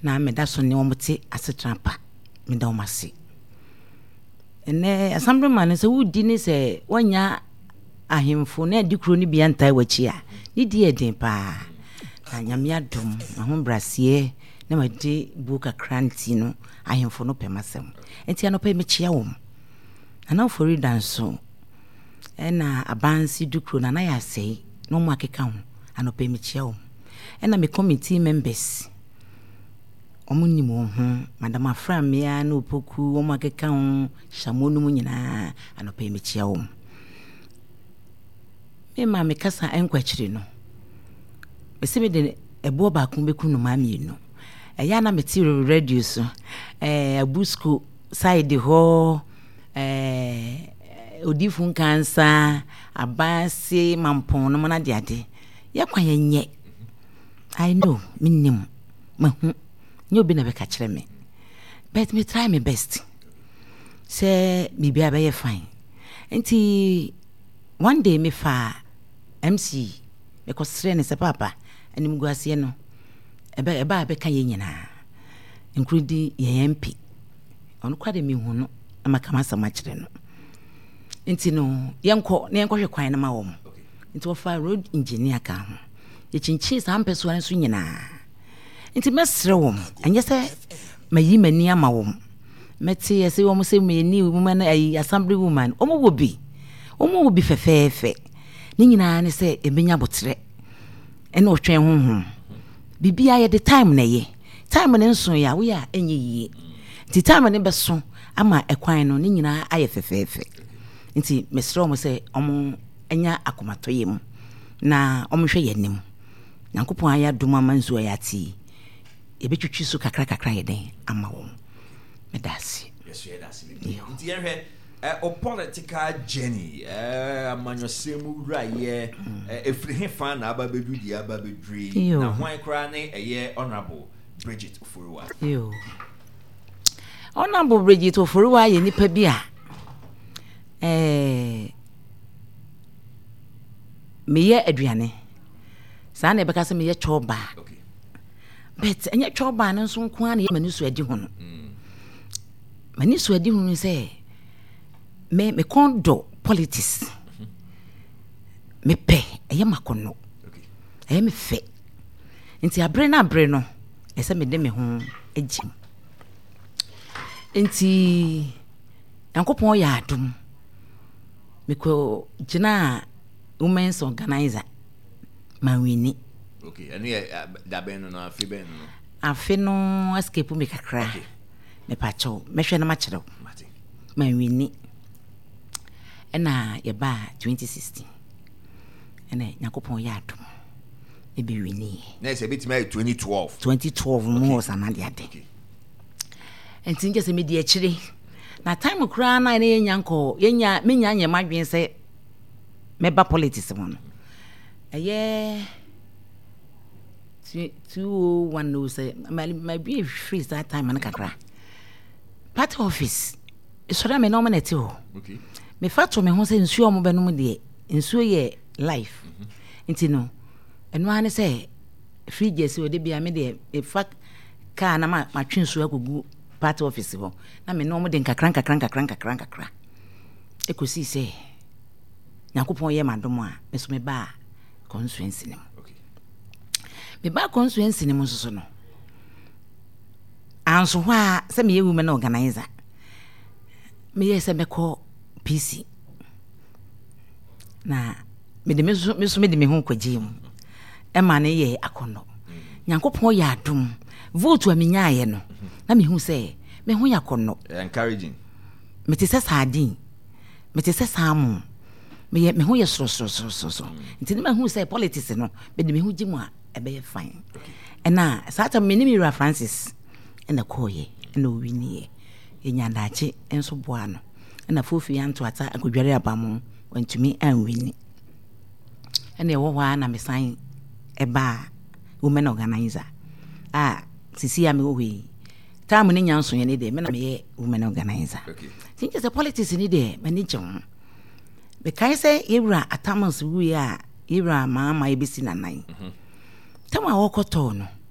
na meda so ne omote asetrampa meda omase ene assemblyman se wudi ni se wanya ahemfo na adikro ni bia ntai wachi a ni di eden pa na nyame adom na ho brase na made buka kranti no ahemfo no pemasem enti anopa me chia wom ana ofori danso ena abansi dukro na ya sei no mu akeka ho anopa me chia wom ena me committee members omunni mo ho madam aframia na opoku omu akeka ho shamonu mu nyina anopa me chia wom me ma me kasa enkwachiri no esime de ebo ba kun beku no ma mienu eya na material radio so abusco side ho odifun kansa abase mampon no na de ade ye kwan yenye I know minimum mahu nyo bi na be ka kire me but me try my best say bibia be fine enti one day me fa MC because strength is papa anim guase no eba be ka ye nyina including ye MP onu kwade me hu no amaka masama kire no enti no yenko hwe kwan na ma wo enti wo fa road engineer ka ho ye chinchi sam peso an so nyina enti mesre wo anye se mayi mani ama wo meti ye se wo mo se me ni woman ayi assembly woman omo wo bi fefefe ni nyina ne se ebenya botre ene otwen honhom bibia ye the time na ye time ne nso ya wo ya enye yie ti time ne beso ama ekwan no ni nyina aye fefefe nti mesro mo se omo enya akomato mu na omo hwe yenim Nyankopon aya duma manzo ya ti ebetwitwi so kakra ye den ama wo medasi yes ye dasi nti ye hwe o political journey amanyo semu raye efri hefa na aba bedudi aba bedri na hwan kra ne eye honorable Bridget Oforuwa honorable Bridget Oforuwa ye nipa bi a meye aduane sa na beka se meye choba okay but enye choba no so nko an ye mani so adi ho no mani so adi ho se me kondo politics me pe eye makono okay eye me fe nti abre no ese me de me ho agim nti Yankopon ya adum me ko gina women's organizer mawini okay and da ben no afi ben no afi no escape me kakra okay me pacho me hwe na ma kire mate mawini ena ye ba 2016 ena Yankopon ya adum e be wini na se bit me 2012 mo sanade ade enti nje se me di akire na time kura na ene yanko yenya menya anye madwen se meba politics mo no eye 201 say my be free that time na kakra party office isora me no ma neti ho okay me fato me ho se nsuo mo benom de nsuo ye life enti no eno ane se free jesi ode bia me de e fa ka na ma twensuo agugu party office ho na me no mo de nkakran ekosi se Nyankopon ye madom a me so me ba constituency nim okay me ba constituency nim so no anso hwa se me ye women organizer me ye se me ko PC na me de me so me de me ho kwaji mu e ma ne ye akono Nyankopon ye adom vote a me nyaaye no na me hu se me ho yakono encouraging me te se sadin me te se samu me ho ye so nti me hu say politics no me de me hu gimu a e be fine ena sata me ni Mira Francis ena koye ena owini ye nyandaache enso boa no ena fofi yanto ata agodware abamu wantumi anwini ena ye wo hwa na me san e ba women organizer sisi ya me wo hwi time ni nyanso ye ni de me na me ye women organizer okay think the politics ni de manage ho be kai say Ibra Atamas wu ya Ibra mama ebisi na nan tama wokoto no